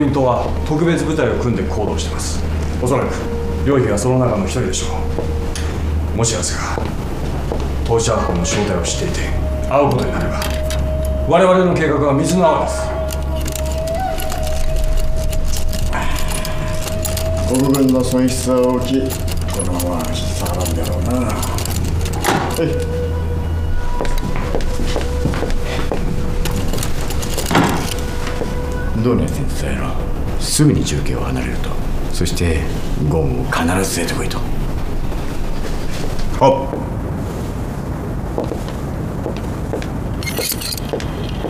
軍とは特別部隊を組んで行動しています。おそらく良平はその中の一人でしょう。もしやつが当事者箱の正体を知っていて会うことになれば我々の計画は水の泡です。 国軍の損失は大きい。このまま引き下がらんだろうな。はい。どうね先生のすぐに重慶を離れると。そしてゴンを必ず連れてこいと。はっ。